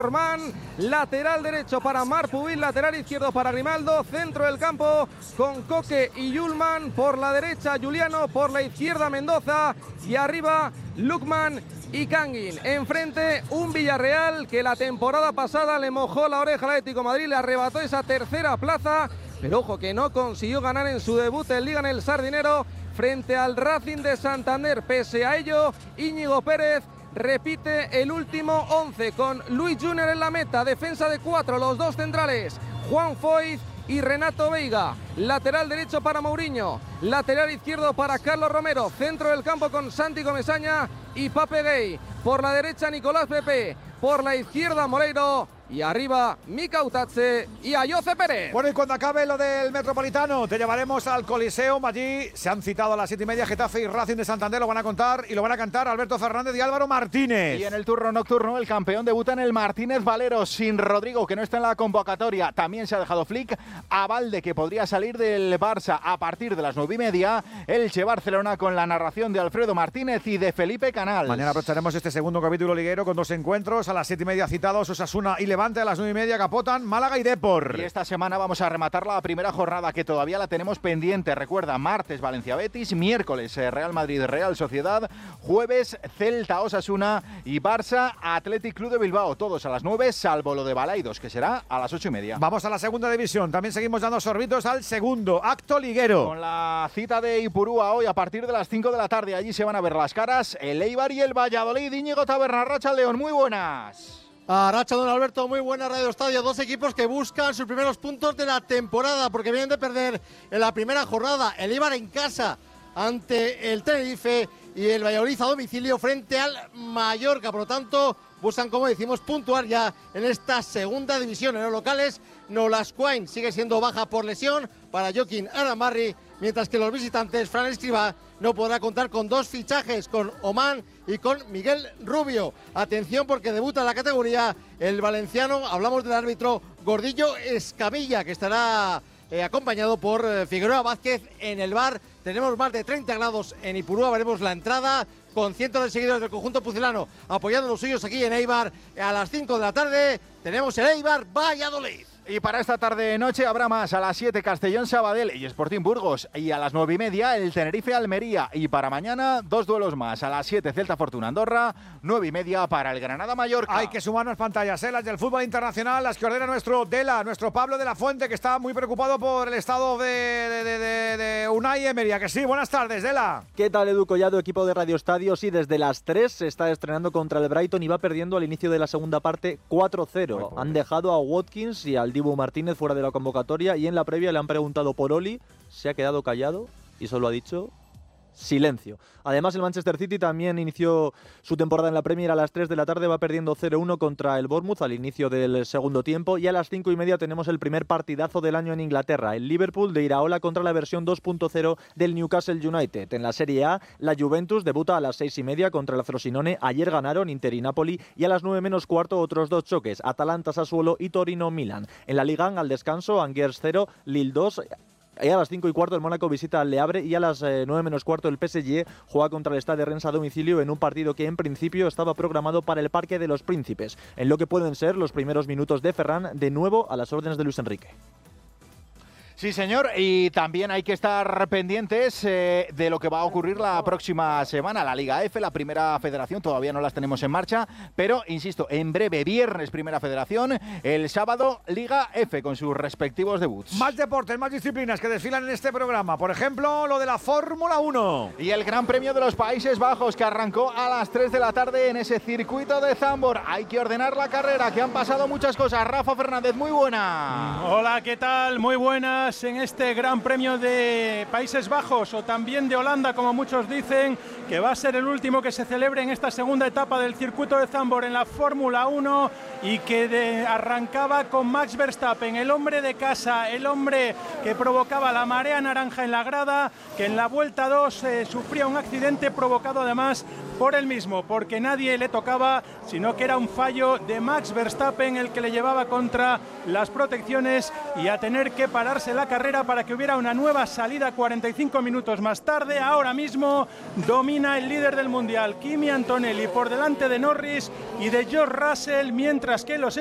Ormán, lateral derecho para Marpubil, lateral izquierdo para Grimaldo, centro del campo con Coque y Yulman, por la derecha Juliano, por la izquierda Mendoza y arriba Lukman y Kangin. Enfrente un Villarreal que la temporada pasada le mojó la oreja al Atlético de Madrid, le arrebató esa tercera plaza, pero ojo que no consiguió ganar en su debut en Liga en el Sardinero frente al Racing de Santander. Pese a ello, Íñigo Pérez repite el último 11 con Luis Junior en la meta, defensa de 4, los dos centrales, Juan Foyth y Renato Veiga, lateral derecho para Mourinho, lateral izquierdo para Carlos Romero, centro del campo con Santi Comesaña y Pape Gay, por la derecha Nicolás Pepe, por la izquierda Moreiro y arriba Mika Utache y Ayoce Pérez. Bueno, y cuando acabe lo del Metropolitano te llevaremos al Coliseum. Allí se han citado a las 7:30 Getafe y Racing de Santander, lo van a contar y lo van a cantar Alberto Fernández y Álvaro Martínez. Y en el turno nocturno el campeón debuta en el Martínez Valero sin Rodrigo, que no está en la convocatoria. También se ha dejado Flick a Valde, que podría salir del Barça a partir de las 9:30. Elche Barcelona con la narración de Alfredo Martínez y de Felipe Canals. Mañana aprovecharemos este segundo capítulo liguero con dos encuentros. A las 7:30 citados Osasuna y Levante, a las 9:30 Capotan, Málaga y Depor. Y esta semana vamos a rematar la primera jornada, que todavía la tenemos pendiente. Recuerda, martes Valencia Betis, miércoles Real Madrid Real Sociedad, jueves Celta Osasuna y Barça Athletic Club de Bilbao. Todos a las 9, salvo lo de Balaidos, que será a las 8:30. Vamos a la segunda división. También seguimos dando sorbitos al segundo acto liguero. Con la cita de Ipurúa hoy a partir de las 5 de la tarde. Allí se van a ver las caras el Eibar y el Valladolid. Íñigo Taberna, Racha León, muy buenas. Arracha, don Alberto, muy buena Radio Estadio. Dos equipos que buscan sus primeros puntos de la temporada porque vienen de perder en la primera jornada. El Eibar en casa ante el Tenerife y el Valladolid a domicilio frente al Mallorca. Por lo tanto, buscan, como decimos, puntuar ya en esta segunda división. En los locales, Nolas Quain sigue siendo baja por lesión para Joaquín Aramarri, mientras que los visitantes, Fran Escribá, no podrá contar con dos fichajes, con Oman y con Miguel Rubio. Atención, porque debuta en la categoría el valenciano, hablamos del árbitro Gordillo Escamilla, que estará acompañado por Figueroa Vázquez en el bar. Tenemos más de 30 grados en Ipurúa, veremos la entrada con cientos de seguidores del conjunto pucelano apoyando los suyos aquí en Eibar. A las 5 de la tarde tenemos el Eibar Valladolid. Y para esta tarde-noche habrá más. A las 7 Castellón Sabadell y Sporting Burgos. Y a las 9:30 el Tenerife Almería. Y para mañana dos duelos más. A las 7 Celta Fortuna Andorra. 9:30 para el Granada Mallorca. Hay que sumarnos pantallas, las del fútbol internacional, las que ordena nuestro Pablo de la Fuente, que está muy preocupado por el estado de Unai Emery. Que sí, buenas tardes, Dela. ¿Qué tal, Edu Collado, equipo de Radio Estadio? Sí, desde las 3 se está estrenando contra el Brighton y va perdiendo al inicio de la segunda parte 4-0. Han dejado a Watkins y al Dibu Martínez fuera de la convocatoria y en la previa le han preguntado por Oli, se ha quedado callado y solo ha dicho silencio. Además, el Manchester City también inició su temporada en la Premier a las 3 de la tarde, va perdiendo 0-1 contra el Bournemouth al inicio del segundo tiempo y a las 5:30 tenemos el primer partidazo del año en Inglaterra, el Liverpool de Iraola contra la versión 2.0 del Newcastle United. En la Serie A, la Juventus debuta a las 6:30 contra el Frosinone, ayer ganaron Inter y Napoli y a las 9:15 otros dos choques, Atalanta Sassuolo y Torino Milan. En la Liga, al descanso, Angers 0, Lille 2. Y a las 5:15 el Mónaco visita al Le Havre y a las 9:15 el PSG juega contra el Stade Rennes a domicilio en un partido que en principio estaba programado para el Parque de los Príncipes, en lo que pueden ser los primeros minutos de Ferran de nuevo a las órdenes de Luis Enrique. Sí, señor, y también hay que estar pendientes de lo que va a ocurrir la próxima semana. La Liga F, la primera federación, todavía no las tenemos en marcha, pero, insisto, en breve, viernes primera federación, el sábado Liga F con sus respectivos debuts. Más deportes, más disciplinas que desfilan en este programa. Por ejemplo, lo de la Fórmula 1. Y el Gran Premio de los Países Bajos, que arrancó a las 3 de la tarde en ese circuito de Zandvoort. Hay que ordenar la carrera, que han pasado muchas cosas. Rafa Fernández, muy buena. Hola, ¿qué tal? Muy buenas. En este Gran Premio de Países Bajos o también de Holanda, como muchos dicen, que va a ser el último que se celebre en esta segunda etapa del circuito de Zandvoort en la Fórmula 1 y que arrancaba con Max Verstappen, el hombre de casa, el hombre que provocaba la marea naranja en la grada, que en la vuelta 2 sufría un accidente provocado además por él mismo, porque nadie le tocaba, sino que era un fallo de Max Verstappen el que le llevaba contra las protecciones y a tener que pararse la carrera para que hubiera una nueva salida 45 minutos más tarde. Ahora mismo domina el líder del mundial, Kimi Antonelli, por delante de Norris y de George Russell, mientras que los